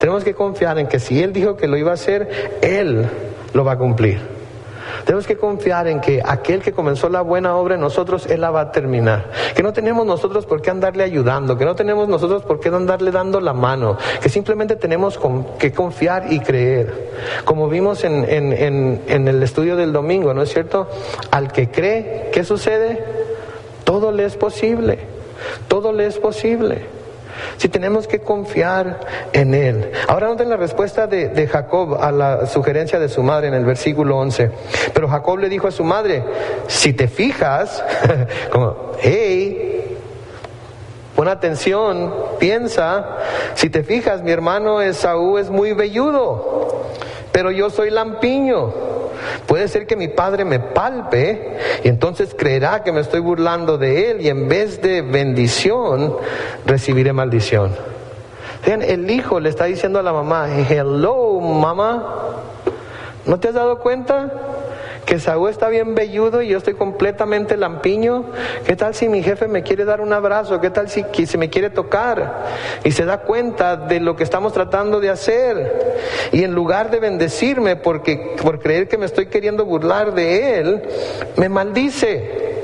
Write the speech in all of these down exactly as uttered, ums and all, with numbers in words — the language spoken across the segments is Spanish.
Tenemos que confiar en que si Él dijo que lo iba a hacer, Él lo va a cumplir. Tenemos que confiar en que aquel que comenzó la buena obra en nosotros, Él la va a terminar. Que no tenemos nosotros por qué andarle ayudando, que no tenemos nosotros por qué andarle dando la mano, que simplemente tenemos que confiar y creer. Como vimos en, en, en, en el estudio del domingo, ¿no es cierto? Al que cree, ¿qué sucede? Todo le es posible, todo le es posible. Si tenemos que confiar en Él. Ahora noten la respuesta de, de Jacob a la sugerencia de su madre en el versículo once. Pero Jacob le dijo a su madre, si te fijas, como, hey, pon atención, piensa, si te fijas, mi hermano Esaú es muy velludo, pero yo soy lampiño. Puede ser que mi padre me palpe y entonces creerá que me estoy burlando de él y en vez de bendición recibiré maldición. Vean, el hijo le está diciendo a la mamá, hello mamá, ¿no te has dado cuenta que Saúl está bien velludo y yo estoy completamente lampiño? ¿Qué tal si mi jefe me quiere dar un abrazo? ¿Qué tal si, si me quiere tocar? Y se da cuenta de lo que estamos tratando de hacer. Y en lugar de bendecirme porque, por creer que me estoy queriendo burlar de él, me maldice.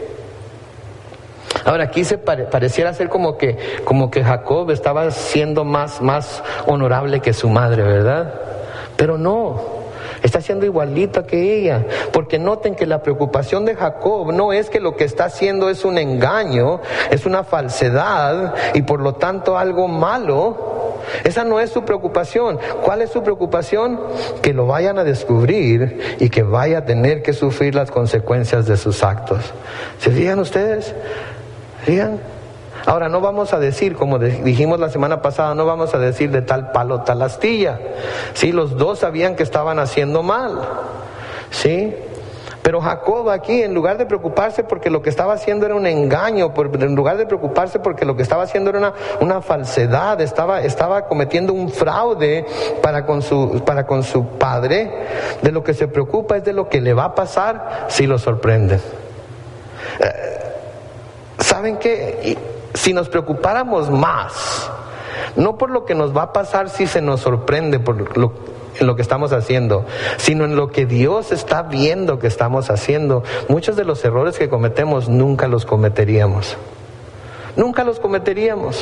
Ahora aquí se pare, pareciera ser como que, como que Jacob estaba siendo más, más honorable que su madre, ¿verdad? Pero no. Está siendo igualita que ella, porque noten que la preocupación de Jacob no es que lo que está haciendo es un engaño, es una falsedad y por lo tanto algo malo. Esa no es su preocupación. ¿Cuál es su preocupación? Que lo vayan a descubrir y que vaya a tener que sufrir las consecuencias de sus actos. ¿Se fijan ustedes? ¿Fijan? Ahora, no vamos a decir, como dijimos la semana pasada, no vamos a decir de tal palo, tal astilla. Sí, los dos sabían que estaban haciendo mal. Sí, pero Jacob aquí, en lugar de preocuparse porque lo que estaba haciendo era un engaño, por, en lugar de preocuparse porque lo que estaba haciendo era una, una falsedad, estaba, estaba cometiendo un fraude para con, su, para con su padre, de lo que se preocupa es de lo que le va a pasar si lo sorprenden. Eh, ¿Saben qué? Y, si nos preocupáramos más, no por lo que nos va a pasar si se nos sorprende por lo, en lo que estamos haciendo, sino en lo que Dios está viendo que estamos haciendo, muchos de los errores que cometemos nunca los cometeríamos. Nunca los cometeríamos.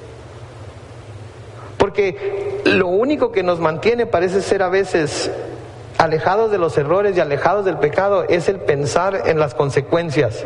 Porque lo único que nos mantiene parece ser a veces alejados de los errores y alejados del pecado es el pensar en las consecuencias.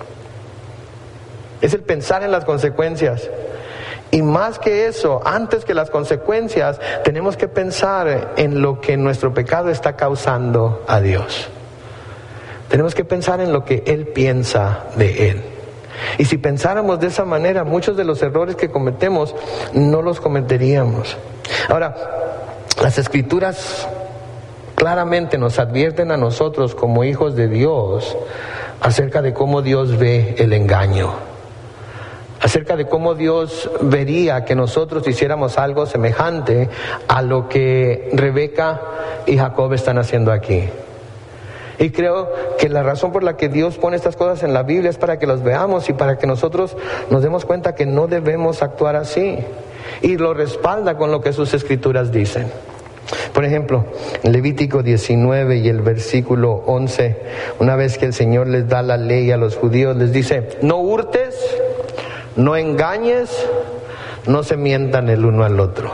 Es el pensar en las consecuencias. Y más que eso, antes que las consecuencias, tenemos que pensar en lo que nuestro pecado está causando a Dios. Tenemos que pensar en lo que Él piensa de Él. Y si pensáramos de esa manera, muchos de los errores que cometemos no los cometeríamos. Ahora, las Escrituras claramente nos advierten a nosotros como hijos de Dios acerca de cómo Dios ve el engaño. Acerca de cómo Dios vería que nosotros hiciéramos algo semejante a lo que Rebeca y Jacob están haciendo aquí. Y creo que la razón por la que Dios pone estas cosas en la Biblia es para que las veamos y para que nosotros nos demos cuenta que no debemos actuar así. Y lo respalda con lo que sus Escrituras dicen. Por ejemplo, en Levítico diecinueve y el versículo once, una vez que el Señor les da la ley a los judíos, les dice, no hurtes, no engañes, no se mientan el uno al otro.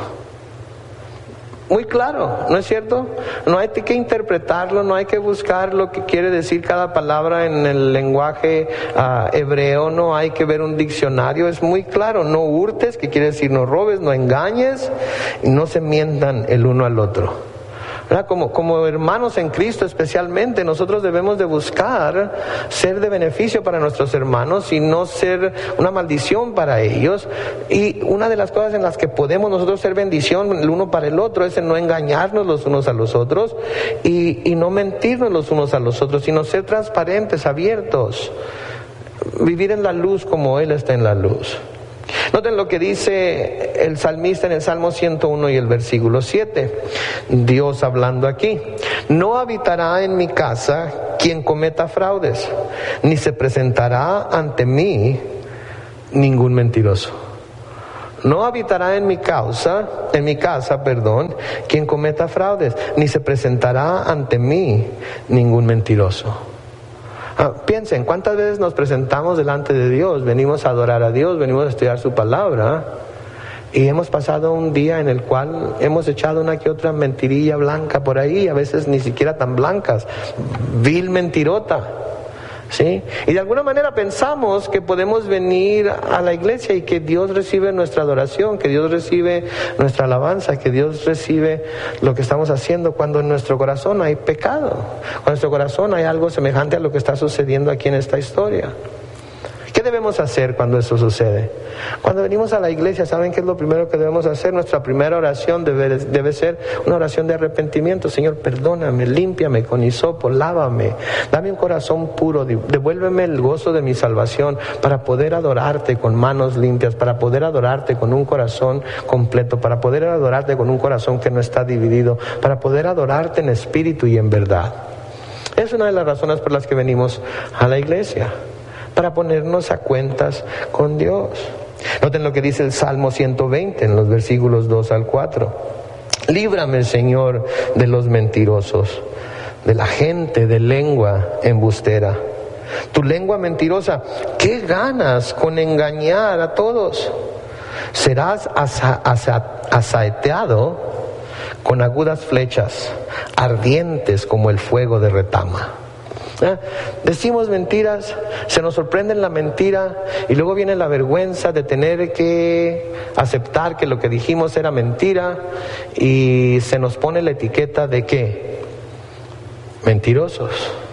Muy claro, ¿no es cierto? No hay que interpretarlo, no hay que buscar lo que quiere decir cada palabra en el lenguaje uh, hebreo, no hay que ver un diccionario, es muy claro, no hurtes, que quiere decir no robes, no engañes, y no se mientan el uno al otro. Como, como hermanos en Cristo especialmente, nosotros debemos de buscar ser de beneficio para nuestros hermanos y no ser una maldición para ellos. Y una de las cosas en las que podemos nosotros ser bendición el uno para el otro es en no engañarnos los unos a los otros y, y no mentirnos los unos a los otros, sino ser transparentes, abiertos, vivir en la luz como Él está en la luz. Noten lo que dice el salmista en el Salmo ciento uno y el versículo siete. Dios hablando aquí. No habitará en mi casa quien cometa fraudes, ni se presentará ante mí ningún mentiroso. No habitará en mi causa, en mi casa, perdón, quien cometa fraudes, ni se presentará ante mí ningún mentiroso. Ah, piensen, ¿cuántas veces nos presentamos delante de Dios? Venimos a adorar a Dios, venimos a estudiar su palabra, y hemos pasado un día en el cual hemos echado una que otra mentirilla blanca por ahí, a veces ni siquiera tan blancas, vil mentirota. ¿Sí? Y de alguna manera pensamos que podemos venir a la iglesia y que Dios recibe nuestra adoración, que Dios recibe nuestra alabanza, que Dios recibe lo que estamos haciendo, cuando en nuestro corazón hay pecado, cuando en nuestro corazón hay algo semejante a lo que está sucediendo aquí en esta historia. ¿Qué debemos hacer cuando eso sucede? Cuando venimos a la iglesia, ¿saben qué es lo primero que debemos hacer? Nuestra primera oración debe, debe ser una oración de arrepentimiento. Señor, perdóname, límpiame con hisopo, lávame, dame un corazón puro, devuélveme el gozo de mi salvación para poder adorarte con manos limpias, para poder adorarte con un corazón completo, para poder adorarte con un corazón que no está dividido, para poder adorarte en espíritu y en verdad. Es una de las razones por las que venimos a la iglesia, para ponernos a cuentas con Dios. Noten lo que dice el Salmo ciento veinte en los versículos dos al cuatro. Líbrame, Señor, de los mentirosos, de la gente de lengua embustera. Tu lengua mentirosa, ¿qué ganas con engañar a todos? Serás asa, asa, asaeteado con agudas flechas, ardientes como el fuego de retama. ¿Eh? Decimos mentiras, se nos sorprende en la mentira y luego viene la vergüenza de tener que aceptar que lo que dijimos era mentira y se nos pone la etiqueta de ¿qué? Mentirosos,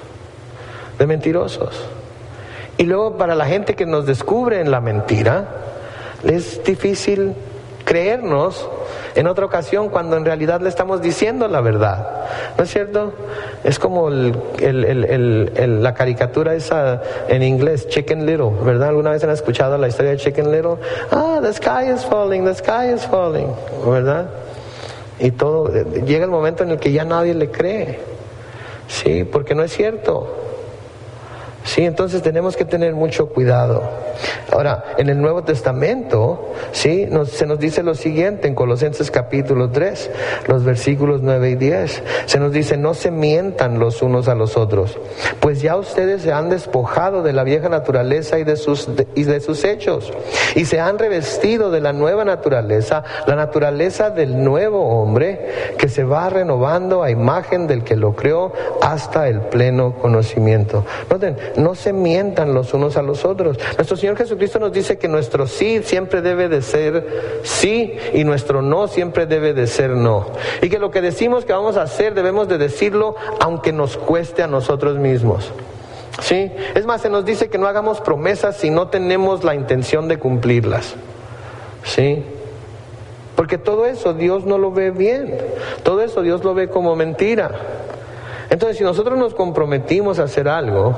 de mentirosos. Y luego para la gente que nos descubre en la mentira, es difícil creernos en otra ocasión cuando en realidad le estamos diciendo la verdad, ¿no es cierto? Es como el, el, el, el, el, la caricatura esa en inglés, Chicken Little, ¿verdad? ¿Alguna vez han escuchado la historia de Chicken Little? Ah, the sky is falling, the sky is falling, ¿verdad? Y todo, llega el momento en el que ya nadie le cree, ¿sí? Porque no es cierto. Sí, entonces tenemos que tener mucho cuidado. Ahora, en el Nuevo Testamento, sí, nos, se nos dice lo siguiente en Colosenses capítulo tres, los versículos nueve y diez. Se nos dice, no se mientan los unos a los otros, pues ya ustedes se han despojado de la vieja naturaleza y de sus, de, y de sus hechos, y se han revestido de la nueva naturaleza, la naturaleza del nuevo hombre, que se va renovando a imagen del que lo creó hasta el pleno conocimiento. Noten, no se mientan los unos a los otros. Nuestro Señor Jesucristo nos dice que nuestro sí siempre debe de ser sí y nuestro no siempre debe de ser no. Y que lo que decimos que vamos a hacer debemos de decirlo aunque nos cueste a nosotros mismos. ¿Sí? Es más, se nos dice que no hagamos promesas si no tenemos la intención de cumplirlas. ¿Sí? Porque todo eso Dios no lo ve bien. Todo eso Dios lo ve como mentira. Entonces, si nosotros nos comprometimos a hacer algo,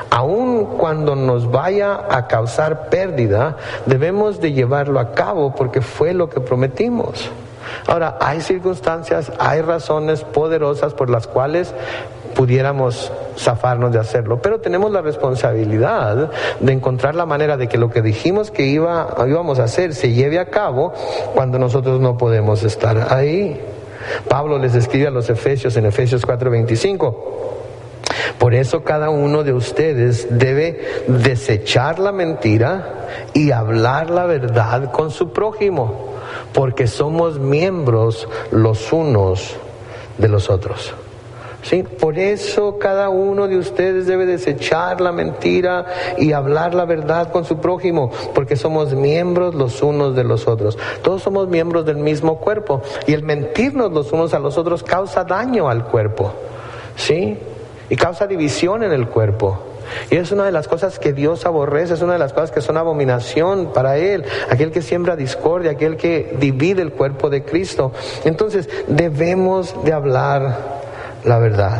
aun cuando nos vaya a causar pérdida, debemos de llevarlo a cabo porque fue lo que prometimos. Ahora, hay circunstancias, hay razones poderosas por las cuales pudiéramos zafarnos de hacerlo, pero tenemos la responsabilidad de encontrar la manera de que lo que dijimos que iba, íbamos a hacer se lleve a cabo cuando nosotros no podemos estar ahí. Pablo les escribe a los Efesios en Efesios cuatro veinticinco. Por eso cada uno de ustedes debe desechar la mentira y hablar la verdad con su prójimo, porque somos miembros los unos de los otros. ¿Sí? Por eso cada uno de ustedes debe desechar la mentira y hablar la verdad con su prójimo, porque somos miembros los unos de los otros. Todos somos miembros del mismo cuerpo y el mentirnos los unos a los otros causa daño al cuerpo, ¿sí? Y causa división en el cuerpo. Y es una de las cosas que Dios aborrece, es una de las cosas que son abominación para Él, aquel que siembra discordia, aquel que divide el cuerpo de Cristo. Entonces debemos de hablar la verdad.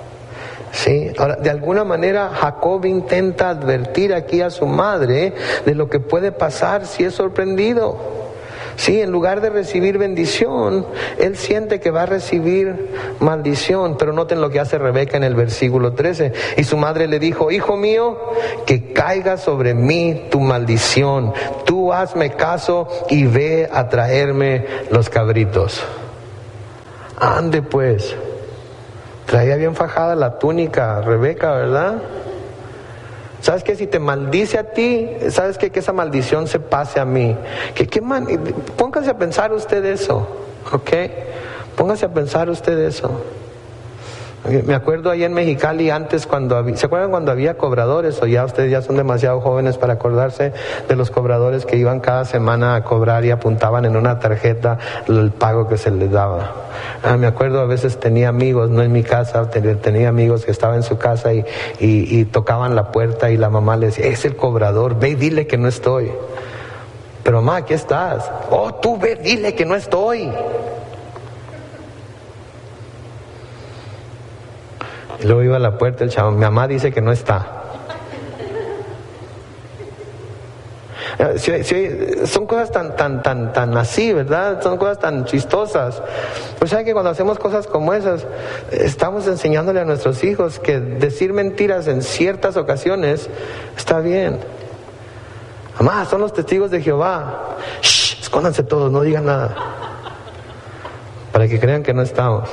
Sí, ahora de alguna manera Jacob intenta advertir aquí a su madre de lo que puede pasar si es sorprendido. Sí, en lugar de recibir bendición, él siente que va a recibir maldición. Pero noten lo que hace Rebeca en el versículo trece. Y su madre le dijo: hijo mío, que caiga sobre mí tu maldición. Tú hazme caso y ve a traerme los cabritos. Ande pues. Traía bien fajada la túnica Rebeca, ¿verdad? ¿Sabes qué? Si te maldice a ti, ¿sabes qué? Que esa maldición se pase a mí. ¿Qué, qué man... Póngase a pensar usted eso, ¿ok? Póngase a pensar usted eso. Me acuerdo ahí en Mexicali antes cuando había, ¿se acuerdan cuando había cobradores? O ya ustedes ya son demasiado jóvenes para acordarse de los cobradores que iban cada semana a cobrar y apuntaban en una tarjeta el pago que se les daba. Ah, me acuerdo a veces tenía amigos, no en mi casa, tenía amigos que estaban en su casa y, y, y tocaban la puerta y la mamá les decía: es el cobrador, ve y dile que no estoy. Pero mamá, aquí estás. Oh, tú ve, dile que no estoy. Y luego iba a la puerta el chavo: mi mamá dice que no está. Si, si, son cosas tan, tan, tan, tan así, ¿verdad? Son cosas tan chistosas. Pues saben que cuando hacemos cosas como esas, estamos enseñándole a nuestros hijos que decir mentiras en ciertas ocasiones está bien. Mamá, son los testigos de Jehová. Shh, escóndanse todos, no digan nada. Para que crean que no estamos.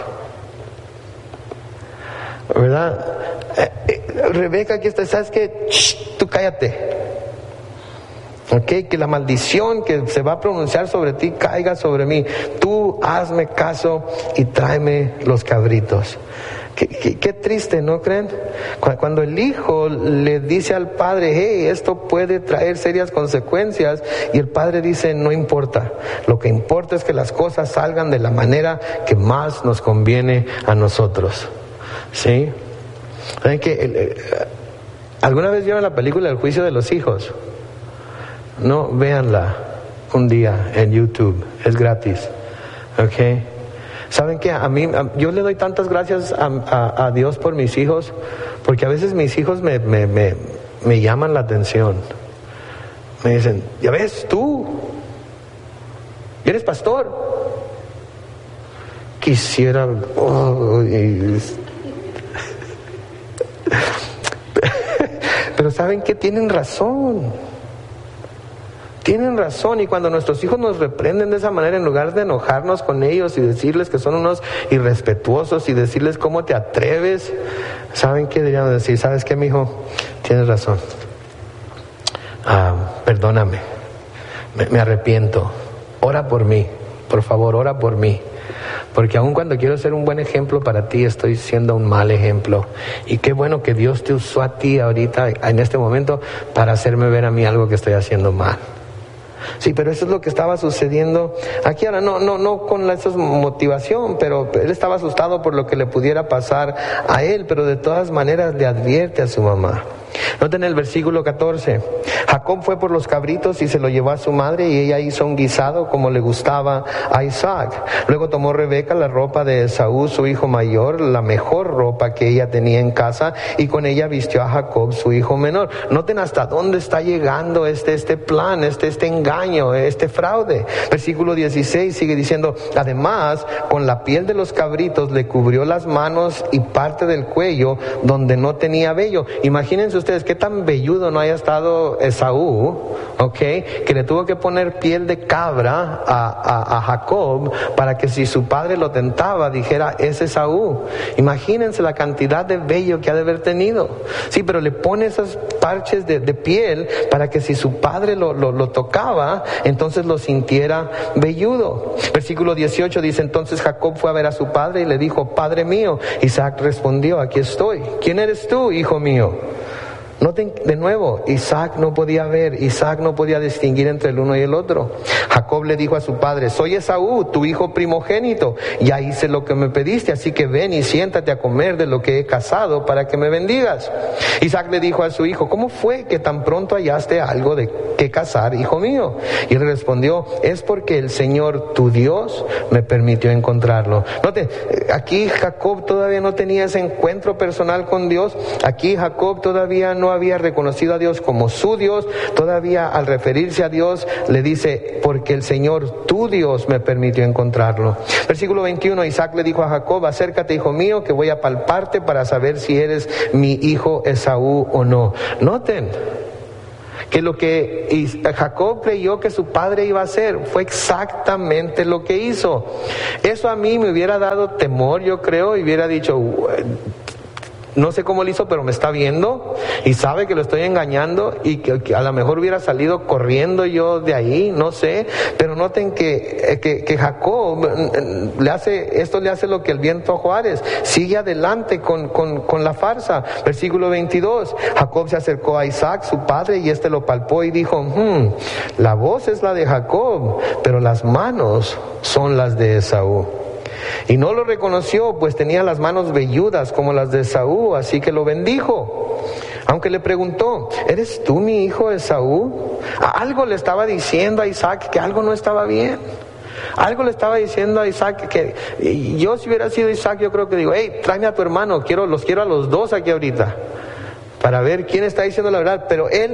¿Verdad? Eh, eh, Rebeca, aquí está, ¿sabes qué? Shh, tú cállate. Ok, que la maldición que se va a pronunciar sobre ti caiga sobre mí. Tú hazme caso y tráeme los cabritos. Qué, qué, qué triste, ¿no creen? Cuando el hijo le dice al padre: hey, esto puede traer serias consecuencias, y el padre dice: no importa, lo que importa es que las cosas salgan de la manera que más nos conviene a nosotros. ¿Sí? ¿Saben que el, el, alguna vez vieron la película El juicio de los hijos? No, véanla un día en YouTube, es gratis. ¿Ok? ¿Saben qué? A mí, a, yo le doy tantas gracias a, a, a Dios por mis hijos, porque a veces mis hijos me, me, me, me llaman la atención. Me dicen: ya ves, tú eres pastor. Quisiera... Oh, y, pero ¿saben qué? Tienen razón. Tienen razón, y cuando nuestros hijos nos reprenden de esa manera, en lugar de enojarnos con ellos y decirles que son unos irrespetuosos y decirles cómo te atreves, ¿saben qué deberíamos decir? ¿Sabes qué, mijo? Tienes razón. Ah, perdóname. Me, me arrepiento. Ora por mí. Por favor, ora por mí. Porque aun cuando quiero ser un buen ejemplo para ti, estoy siendo un mal ejemplo. Y qué bueno que Dios te usó a ti ahorita, en este momento, para hacerme ver a mí algo que estoy haciendo mal. Sí, pero eso es lo que estaba sucediendo aquí. Ahora, no, no, no con esa motivación, pero él estaba asustado por lo que le pudiera pasar a él, pero de todas maneras le advierte a su mamá. Noten el versículo catorce. Jacob fue por los cabritos y se lo llevó a su madre, y ella hizo un guisado como le gustaba a Isaac. Luego tomó Rebeca la ropa de Esaú, su hijo mayor, la mejor ropa que ella tenía en casa, y con ella vistió a Jacob, su hijo menor. Noten hasta dónde está llegando este, este plan, este, este engaño, este fraude. Versículo dieciséis sigue diciendo: además, con la piel de los cabritos le cubrió las manos y parte del cuello donde no tenía vello. Imagínense ustedes qué tan velludo no haya estado Esaú, ok, que le tuvo que poner piel de cabra a, a, a Jacob para que si su padre lo tentaba dijera: es Esaú. Imagínense la cantidad de vello que ha de haber tenido. Sí, pero le pone esos parches de, de piel para que si su padre lo, lo, lo tocaba, entonces lo sintiera velludo. Versículo dieciocho dice: entonces Jacob fue a ver a su padre y le dijo: Padre mío. Isaac respondió: aquí estoy. ¿Quién eres tú, hijo mío? Noten de nuevo, Isaac no podía ver, Isaac no podía distinguir entre el uno y el otro. Jacob le dijo a su padre: soy Esaú, tu hijo primogénito, ya hice lo que me pediste, así que ven y siéntate a comer de lo que he cazado para que me bendigas. Isaac le dijo a su hijo: ¿cómo fue que tan pronto hallaste algo de que cazar, hijo mío? Y él respondió: es porque el Señor tu Dios me permitió encontrarlo. Noten, aquí Jacob todavía no tenía ese encuentro personal con Dios, aquí Jacob todavía no no había reconocido a Dios como su Dios, todavía al referirse a Dios le dice, porque el Señor tu Dios me permitió encontrarlo. Versículo veintiuno, Isaac le dijo a Jacob, acércate, hijo mío, que voy a palparte para saber si eres mi hijo Esaú o no. Noten que lo que Jacob creyó que su padre iba a hacer fue exactamente lo que hizo. Eso a mí me hubiera dado temor, yo creo, y hubiera dicho, no sé cómo lo hizo, pero me está viendo y sabe que lo estoy engañando, y que, que a lo mejor hubiera salido corriendo yo de ahí, no sé. Pero noten que, que, que Jacob le hace, esto le hace lo que el viento a Juárez, sigue adelante con, con, con la farsa. Versículo veintidós, Jacob se acercó a Isaac, su padre, y éste lo palpó y dijo, hmm, la voz es la de Jacob, pero las manos son las de Esaú. Y no lo reconoció, pues tenía las manos velludas como las de Esaú, así que lo bendijo. Aunque le preguntó, ¿eres tú mi hijo Esaú? Algo le estaba diciendo a Isaac que algo no estaba bien. Algo le estaba diciendo a Isaac que, yo si hubiera sido Isaac, yo creo que digo, hey, tráeme a tu hermano, quiero, los quiero a los dos aquí ahorita, para ver quién está diciendo la verdad. Pero él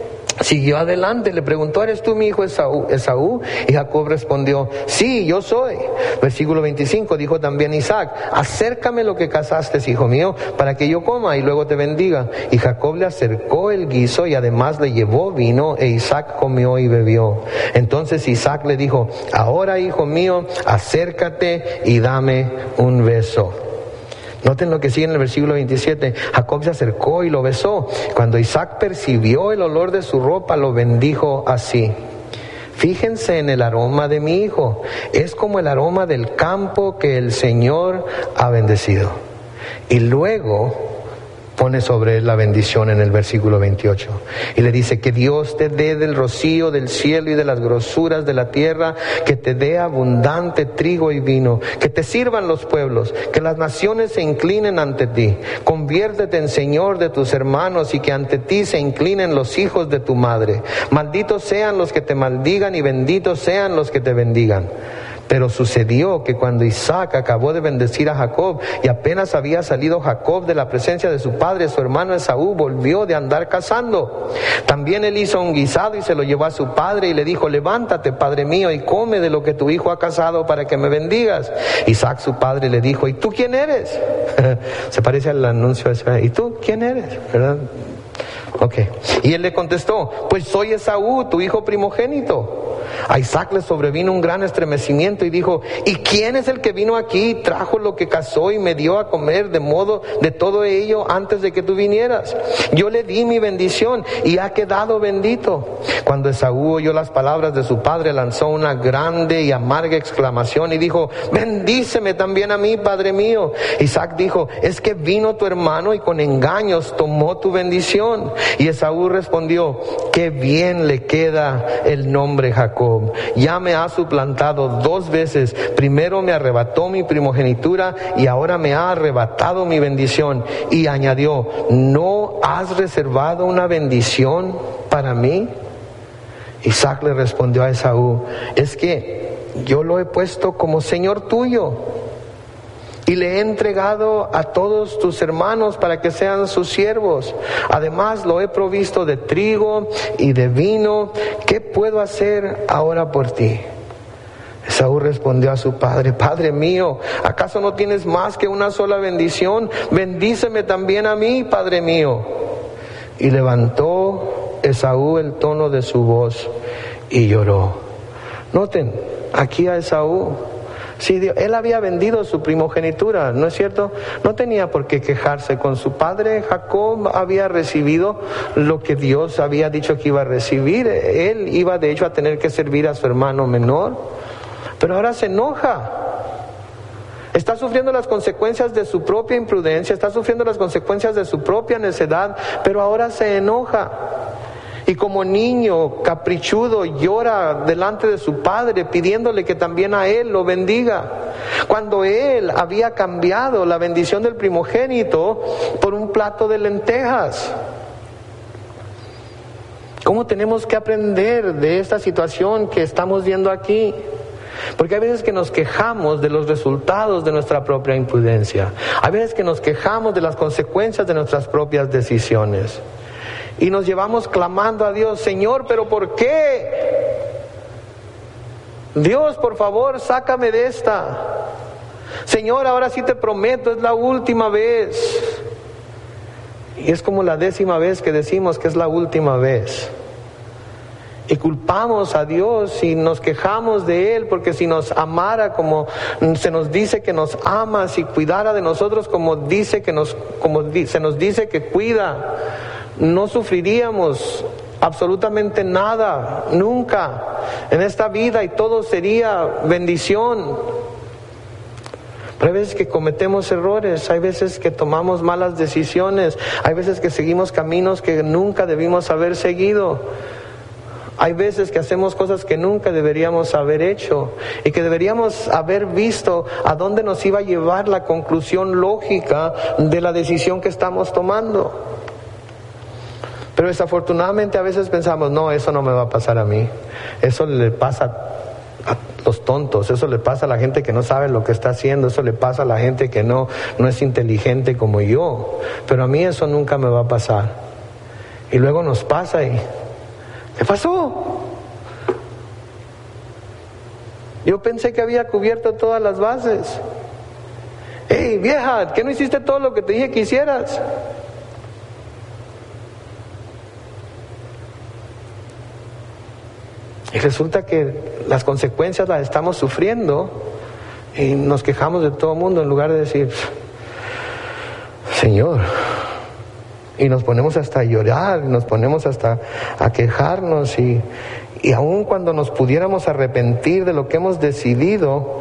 siguió adelante, le preguntó, ¿eres tú mi hijo Esaú? Esaú? Y Jacob respondió, sí, yo soy. Versículo veinticinco, dijo también Isaac, acércame lo que cazaste, hijo mío, para que yo coma y luego te bendiga. Y Jacob le acercó el guiso y además le llevó vino, e Isaac comió y bebió. Entonces Isaac le dijo, ahora, hijo mío, acércate y dame un beso. Noten lo que sigue en el versículo veintisiete. Jacob se acercó y lo besó. Cuando Isaac percibió el olor de su ropa, lo bendijo así: fíjense en el aroma de mi hijo, es como el aroma del campo que el Señor ha bendecido. Y luego pone sobre él la bendición en el versículo veintiocho. Y le dice, que Dios te dé del rocío del cielo y de las grosuras de la tierra, que te dé abundante trigo y vino, que te sirvan los pueblos, que las naciones se inclinen ante ti. Conviértete en Señor de tus hermanos y que ante ti se inclinen los hijos de tu madre. Malditos sean los que te maldigan y benditos sean los que te bendigan. Pero sucedió que cuando Isaac acabó de bendecir a Jacob y apenas había salido Jacob de la presencia de su padre, su hermano Esaú volvió de andar cazando. También él hizo un guisado y se lo llevó a su padre y le dijo, levántate, padre mío, y come de lo que tu hijo ha cazado para que me bendigas. Isaac, su padre, le dijo, ¿y tú quién eres? Se parece al anuncio ese, ¿y tú quién eres? ¿Verdad? Ok. Y él le contestó, pues soy Esaú, tu hijo primogénito. A Isaac le sobrevino un gran estremecimiento y dijo, ¿y quién es el que vino aquí, trajo lo que cazó y me dio a comer de modo de todo ello antes de que tú vinieras? Yo le di mi bendición y ha quedado bendito. Cuando Esaú oyó las palabras de su padre, lanzó una grande y amarga exclamación y dijo, bendíceme también a mí, padre mío. Isaac dijo, es que vino tu hermano y con engaños tomó tu bendición. Y Esaú respondió, qué bien le queda el nombre Jacob. Ya me ha suplantado dos veces. Primero me arrebató mi primogenitura y ahora me ha arrebatado mi bendición. Y añadió, ¿no has reservado una bendición para mí? Isaac le respondió a Esaú, es que yo lo he puesto como Señor tuyo y le he entregado a todos tus hermanos para que sean sus siervos. Además lo he provisto de trigo y de vino. ¿Qué puedo hacer ahora por ti? Esaú respondió a su padre, Padre mío, ¿acaso no tienes más que una sola bendición? Bendíceme también a mí, Padre mío. Y levantó Esaú el tono de su voz y lloró. Noten, aquí a Esaú, sí, él había vendido su primogenitura, ¿no es cierto? No tenía por qué quejarse con su padre. Jacob había recibido lo que Dios había dicho que iba a recibir. Él iba de hecho a tener que servir a su hermano menor. Pero ahora se enoja. Está sufriendo las consecuencias de su propia imprudencia, está sufriendo las consecuencias de su propia necedad, pero ahora se enoja. Y como niño caprichudo llora delante de su padre pidiéndole que también a él lo bendiga, cuando él había cambiado la bendición del primogénito por un plato de lentejas. ¿Cómo tenemos que aprender de esta situación que estamos viendo aquí? Porque hay veces que nos quejamos de los resultados de nuestra propia imprudencia. Hay veces que nos quejamos de las consecuencias de nuestras propias decisiones. y nos llevamos clamando a Dios, Señor, ¿pero por qué? Dios, por favor, sácame de esta. Señor, ahora sí te prometo, es la última vez. Y es como la décima vez que decimos que es la última vez. Y culpamos a Dios y nos quejamos de Él, porque si nos amara como se nos dice que nos ama, si cuidara de nosotros como dice que nos, como se nos dice que cuida, no sufriríamos absolutamente nada, nunca en esta vida, y todo sería bendición. Pero hay veces que cometemos errores, hay veces que tomamos malas decisiones, hay veces que seguimos caminos que nunca debimos haber seguido. Hay veces que hacemos cosas que nunca deberíamos haber hecho y que deberíamos haber visto a dónde nos iba a llevar la conclusión lógica de la decisión que estamos tomando. Pero desafortunadamente a veces pensamos, no, eso no me va a pasar a mí. Eso le pasa a los tontos, eso le pasa a la gente que no sabe lo que está haciendo, eso le pasa a la gente que no, no es inteligente como yo. Pero a mí eso nunca me va a pasar. Y luego nos pasa y... ¿qué pasó? Yo pensé que había cubierto todas las bases. ¡Hey, vieja! ¿Qué no hiciste todo lo que te dije que hicieras? Y resulta que las consecuencias las estamos sufriendo y nos quejamos de todo el mundo en lugar de decir, Señor... Y nos ponemos hasta a llorar, nos ponemos hasta a quejarnos, y, y aun cuando nos pudiéramos arrepentir de lo que hemos decidido,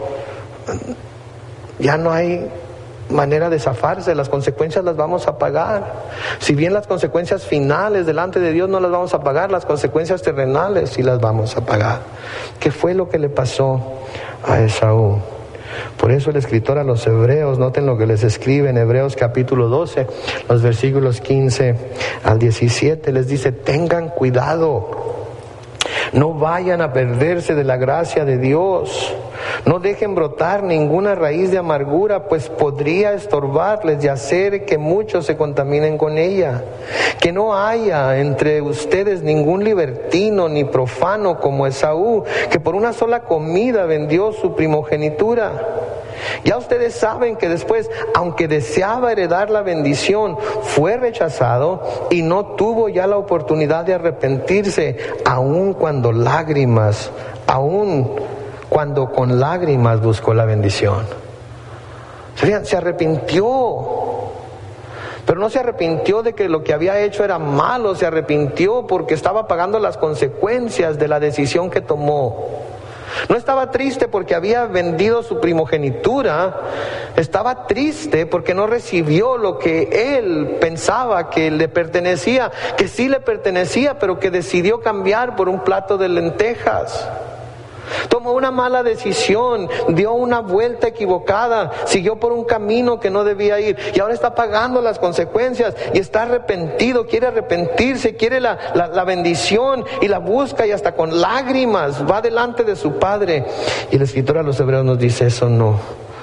ya no hay manera de zafarse, las consecuencias las vamos a pagar. Si bien las consecuencias finales delante de Dios no las vamos a pagar, las consecuencias terrenales sí las vamos a pagar. ¿Qué fue lo que le pasó a Esaú? Por eso el escritor a los Hebreos, noten lo que les escribe en Hebreos capítulo doce, los versículos quince al diecisiete, les dice, tengan cuidado, no vayan a perderse de la gracia de Dios, no dejen brotar ninguna raíz de amargura, pues podría estorbarles y hacer que muchos se contaminen con ella. Que no haya entre ustedes ningún libertino ni profano como Esaú, que por una sola comida vendió su primogenitura. Ya ustedes saben que después, aunque deseaba heredar la bendición, fue rechazado y no tuvo ya la oportunidad de arrepentirse, aun cuando lágrimas, aun cuando con lágrimas buscó la bendición. Se arrepintió, pero no se arrepintió de que lo que había hecho era malo, se arrepintió porque estaba pagando las consecuencias de la decisión que tomó. No estaba triste porque había vendido su primogenitura, estaba triste porque no recibió lo que él pensaba que le pertenecía, que sí le pertenecía, pero que decidió cambiar por un plato de lentejas. Tomó una mala decisión, dio una vuelta equivocada, siguió por un camino que no debía ir y ahora está pagando las consecuencias y está arrepentido, quiere arrepentirse, quiere la, la, la bendición y la busca, y hasta con lágrimas va delante de su padre. Y el escritor a los Hebreos nos dice, eso no,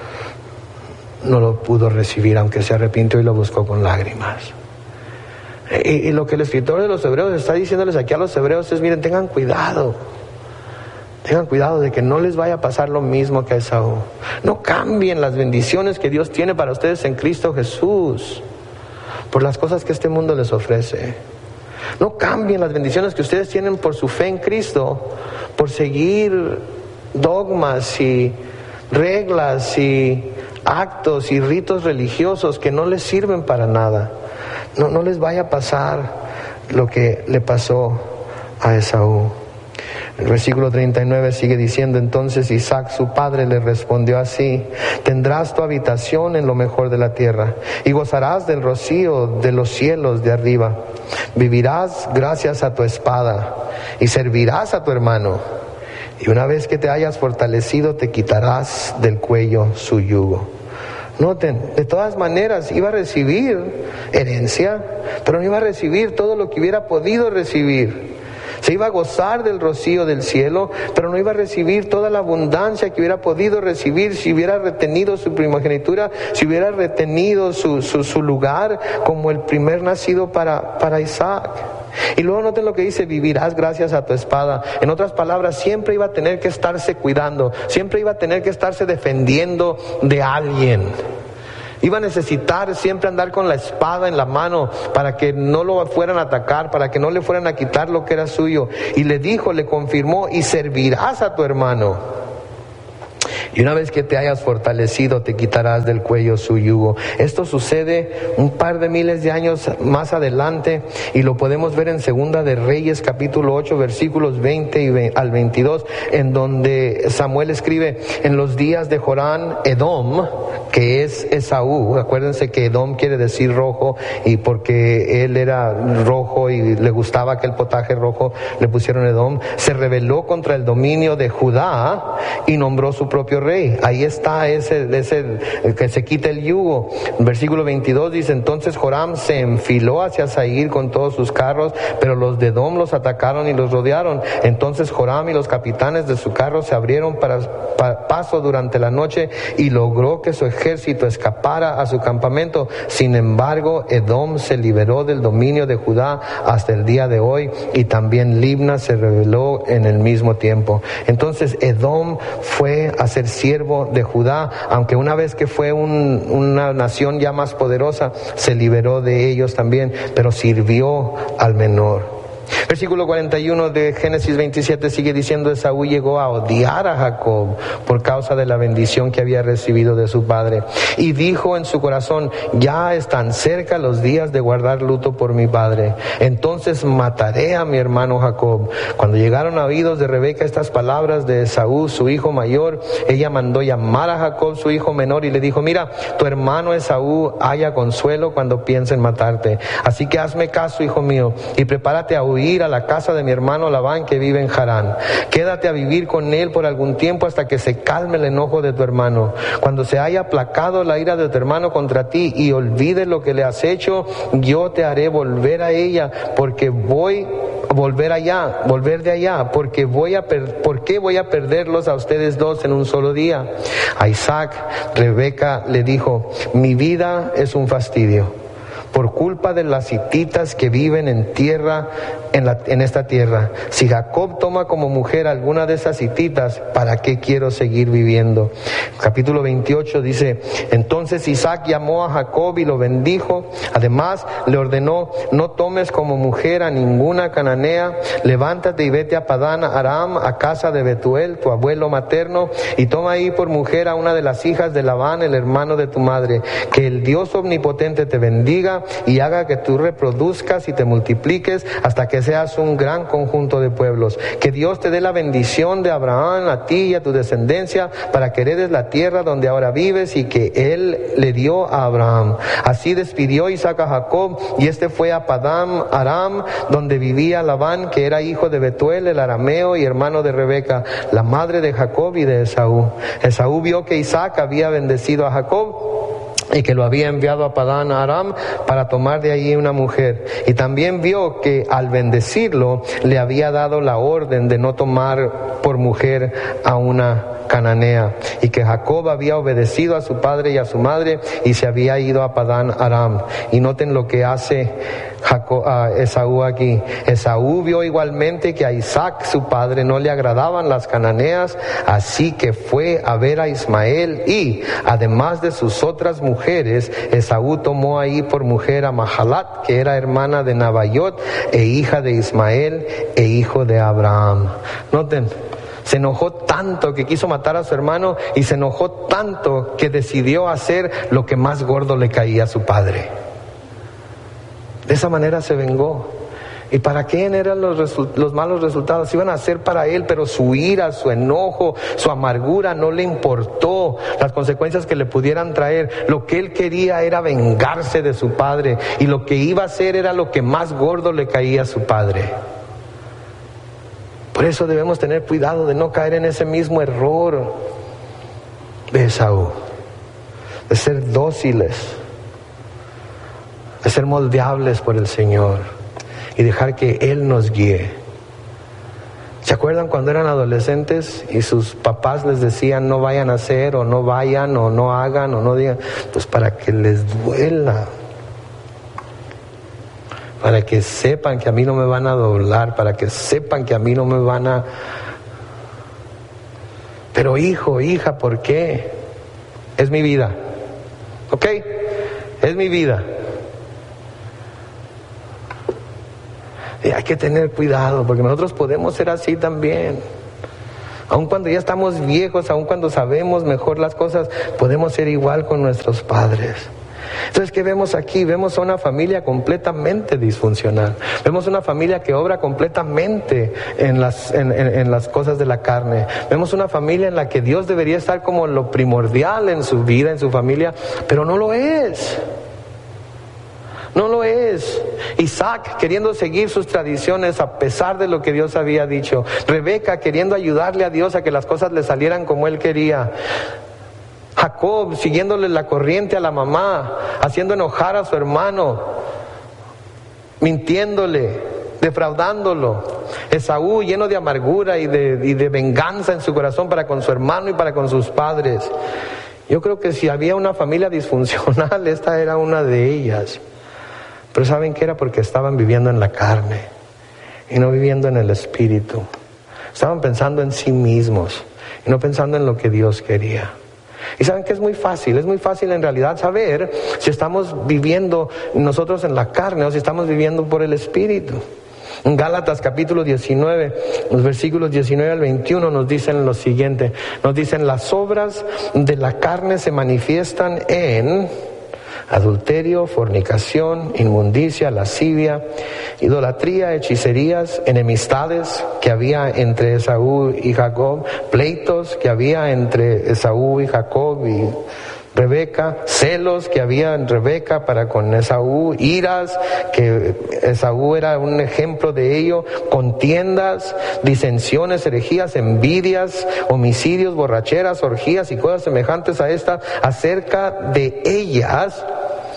no lo pudo recibir, aunque se arrepintió y lo buscó con lágrimas. Y, y lo que el escritor de los Hebreos está diciéndoles aquí a los Hebreos es, miren, tengan cuidado. Tengan cuidado de que no les vaya a pasar lo mismo que a Esaú. No cambien las bendiciones que Dios tiene para ustedes en Cristo Jesús por las cosas que este mundo les ofrece. No cambien las bendiciones que ustedes tienen por su fe en Cristo, por seguir dogmas y reglas y actos y ritos religiosos que no les sirven para nada. No, no les vaya a pasar lo que le pasó a Esaú. El versículo treinta y nueve sigue diciendo, entonces Isaac su padre le respondió así, tendrás tu habitación en lo mejor de la tierra y gozarás del rocío de los cielos de arriba. Vivirás gracias a tu espada y servirás a tu hermano. Y una vez que te hayas fortalecido, te quitarás del cuello su yugo. Noten, de todas maneras iba a recibir herencia, pero no iba a recibir todo lo que hubiera podido recibir. Se iba a gozar del rocío del cielo, pero no iba a recibir toda la abundancia que hubiera podido recibir si hubiera retenido su primogenitura, si hubiera retenido su, su, su lugar como el primer nacido para, para Isaac. Y luego noten lo que dice: vivirás gracias a tu espada. En otras palabras, siempre iba a tener que estarse cuidando, siempre iba a tener que estarse defendiendo de alguien. Iba a necesitar siempre andar con la espada en la mano para que no lo fueran a atacar, para que no le fueran a quitar lo que era suyo. Y le dijo, le confirmó: y servirás a tu hermano. Y una vez que te hayas fortalecido, te quitarás del cuello su yugo. Esto sucede un par de miles de años más adelante, y lo podemos ver en Segunda de Reyes, capítulo ocho, versículos veinte al veintidós, en donde Samuel escribe: en los días de Jorán, Edom, que es Esaú, acuérdense que Edom quiere decir rojo, y porque él era rojo y le gustaba aquel potaje rojo, le pusieron Edom, se rebeló contra el dominio de Judá y nombró su propio rey. Ahí está ese, ese el que se quita el yugo. Versículo veintidós dice: entonces Joram se enfiló hacia Seir con todos sus carros, pero los de Edom los atacaron y los rodearon. Entonces Joram y los capitanes de su carro se abrieron para, para paso durante la noche, y logró que su ejército escapara a su campamento. Sin embargo, Edom se liberó del dominio de Judá hasta el día de hoy, y también Libna se rebeló en el mismo tiempo. Entonces Edom fue a ser siervo de Judá, aunque una vez que fue un, una nación ya más poderosa, se liberó de ellos también, pero sirvió al menor. Versículo cuarenta y uno de Génesis veintisiete sigue diciendo: Esaú llegó a odiar a Jacob por causa de la bendición que había recibido de su padre, y dijo en su corazón: ya están cerca los días de guardar luto por mi padre, entonces mataré a mi hermano Jacob. Cuando llegaron a oídos de Rebeca estas palabras de Esaú, su hijo mayor, ella mandó llamar a Jacob, su hijo menor, y le dijo: mira, tu hermano Esaú halla consuelo cuando piensa en matarte, así que hazme caso, hijo mío, y prepárate a huir a la casa de mi hermano Labán, que vive en Harán. Quédate a vivir con él por algún tiempo hasta que se calme el enojo de tu hermano. Cuando se haya aplacado la ira de tu hermano contra ti y olvide lo que le has hecho, yo te haré volver a ella, porque voy volver allá, volver de allá, porque voy a per- ¿por qué voy a perderlos a ustedes dos en un solo día? A Isaac, Rebeca le dijo: mi vida es un fastidio por culpa de las hititas que viven en tierra, en, la, en esta tierra. Si Jacob toma como mujer alguna de esas hititas, ¿para qué quiero seguir viviendo? Capítulo veintiocho dice: entonces Isaac llamó a Jacob y lo bendijo. Además le ordenó: no tomes como mujer a ninguna cananea. Levántate y vete a Padán Aram, a casa de Betuel, tu abuelo materno, y toma ahí por mujer a una de las hijas de Labán, el hermano de tu madre. Que el Dios omnipotente te bendiga y haga que tú reproduzcas y te multipliques hasta que seas un gran conjunto de pueblos. Que Dios te dé la bendición de Abraham a ti y a tu descendencia, para que heredes la tierra donde ahora vives y que él le dio a Abraham. Así despidió Isaac a Jacob, y este fue a Padán Aram, donde vivía Labán, que era hijo de Betuel el arameo y hermano de Rebeca, la madre de Jacob y de Esaú. Esaú vio que Isaac había bendecido a Jacob y que lo había enviado a Padán Aram para tomar de allí una mujer, y también vio que al bendecirlo le había dado la orden de no tomar por mujer a una cananea, y que Jacob había obedecido a su padre y a su madre y se había ido a Padán Aram. Y noten lo que hace Jacob, uh, Esaú aquí. Esaú vio igualmente que a Isaac su padre no le agradaban las cananeas, así que fue a ver a Ismael, y además de sus otras mujeres, Esaú tomó ahí por mujer a Mahalat, que era hermana de Nabaiot e hija de Ismael e hijo de Abraham. Noten, se enojó tanto que quiso matar a su hermano, y se enojó tanto que decidió hacer lo que más gordo le caía a su padre. De esa manera se vengó. ¿Y para quién eran los, resu- los malos resultados? Iban a ser para él, pero su ira, su enojo, su amargura no le importó las consecuencias que le pudieran traer. Lo que él quería era vengarse de su padre, y lo que iba a hacer era lo que más gordo le caía a su padre. Por eso debemos tener cuidado de no caer en ese mismo error de Esaú, de ser dóciles, de ser moldeables por el Señor y dejar que Él nos guíe. ¿Se acuerdan cuando eran adolescentes y sus papás les decían no vayan a hacer o no vayan o no hagan o no digan? Pues para que les duela, para que sepan que a mí no me van a doblar, para que sepan que a mí no me van a... Pero hijo, hija, ¿por qué? Es mi vida, ¿ok? Es mi vida. Y hay que tener cuidado, porque nosotros podemos ser así también. Aun cuando ya estamos viejos, aun cuando sabemos mejor las cosas, podemos ser igual con nuestros padres. Entonces, ¿qué vemos aquí? Vemos a una familia completamente disfuncional. Vemos una familia que obra completamente en las, en, en, en las cosas de la carne. Vemos una familia en la que Dios debería estar como lo primordial en su vida, en su familia, pero no lo es. No lo es. Isaac queriendo seguir sus tradiciones a pesar de lo que Dios había dicho. Rebeca queriendo ayudarle a Dios a que las cosas le salieran como él quería. Jacob siguiéndole la corriente a la mamá, haciendo enojar a su hermano, mintiéndole, defraudándolo. Esaú lleno de amargura y de, y de venganza en su corazón para con su hermano y para con sus padres. Yo creo que si había una familia disfuncional, esta era una de ellas. Pero ¿saben qué era? Porque estaban viviendo en la carne y no viviendo en el espíritu. Estaban pensando en sí mismos y no pensando en lo que Dios quería. Y saben que es muy fácil, es muy fácil en realidad saber si estamos viviendo nosotros en la carne o si estamos viviendo por el espíritu. En Gálatas capítulo diecinueve, los versículos diecinueve al veintiuno nos dicen lo siguiente. Nos dicen: las obras de la carne se manifiestan en adulterio, fornicación, inmundicia, lascivia, idolatría, hechicerías, enemistades que había entre Esaú y Jacob, pleitos que había entre Esaú y Jacob y Rebeca, celos que había en Rebeca para con Esaú, iras que Esaú era un ejemplo de ello, contiendas, disensiones, herejías, envidias, homicidios, borracheras, orgías y cosas semejantes a estas. Acerca de ellas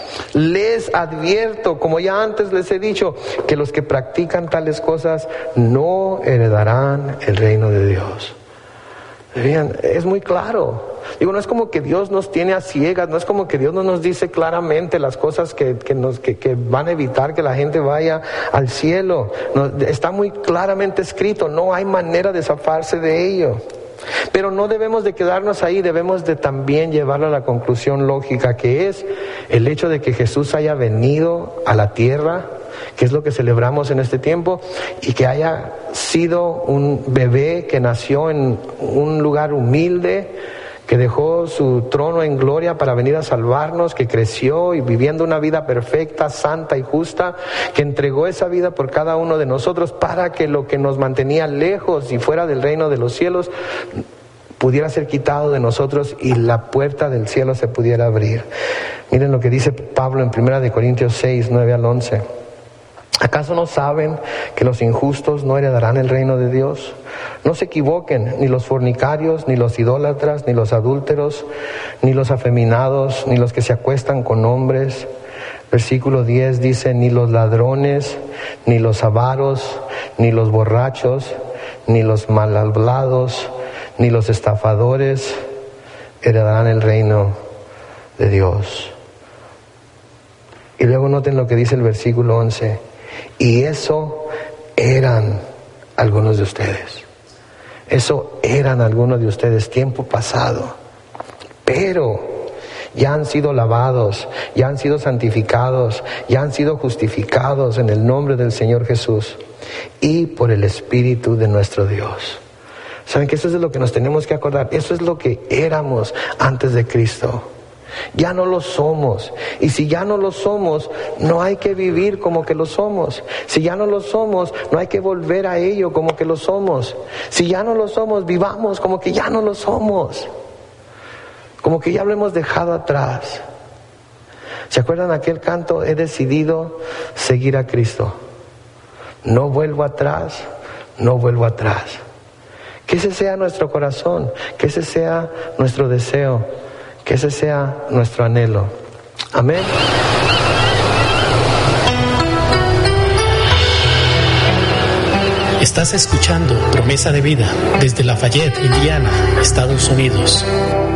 les advierto, como ya antes les he dicho, que los que practican tales cosas no heredarán el reino de Dios. Vean, es muy claro. Digo, no es como que Dios nos tiene a ciegas, no es como que Dios no nos dice claramente las cosas que, que, nos, que, que van a evitar que la gente vaya al cielo. No, está muy claramente escrito, no hay manera de zafarse de ello. Pero no debemos de quedarnos ahí, debemos de también llevarlo a la conclusión lógica, que es el hecho de que Jesús haya venido a la tierra, que es lo que celebramos en este tiempo, y que haya sido un bebé que nació en un lugar humilde, que dejó su trono en gloria para venir a salvarnos, que creció y viviendo una vida perfecta, santa y justa, que entregó esa vida por cada uno de nosotros para que lo que nos mantenía lejos y fuera del reino de los cielos pudiera ser quitado de nosotros y la puerta del cielo se pudiera abrir. Miren lo que dice Pablo en primera de Corintios seis, nueve al once. ¿Acaso no saben que los injustos no heredarán el reino de Dios? No se equivoquen, ni los fornicarios, ni los idólatras, ni los adúlteros, ni los afeminados, ni los que se acuestan con hombres. Versículo diez dice: ni los ladrones, ni los avaros, ni los borrachos, ni los mal hablados, ni los estafadores heredarán el reino de Dios. Y luego noten lo que dice el versículo once. Y eso eran algunos de ustedes. Eso eran algunos de ustedes tiempo pasado. Pero ya han sido lavados, ya han sido santificados, ya han sido justificados en el nombre del Señor Jesús y por el Espíritu de nuestro Dios. ¿Saben que eso es de lo que nos tenemos que acordar? Eso es lo que éramos antes de Cristo. Ya no lo somos. Y si ya no lo somos, no hay que vivir como que lo somos. Si ya no lo somos, no hay que volver a ello como que lo somos. Si ya no lo somos, vivamos como que ya no lo somos. Como que ya lo hemos dejado atrás. ¿Se acuerdan aquel canto? He decidido seguir a Cristo. No vuelvo atrás, no vuelvo atrás. Que ese sea nuestro corazón, que ese sea nuestro deseo, que ese sea nuestro anhelo. Amén. Estás escuchando Promesa de Vida desde Lafayette, Indiana, Estados Unidos.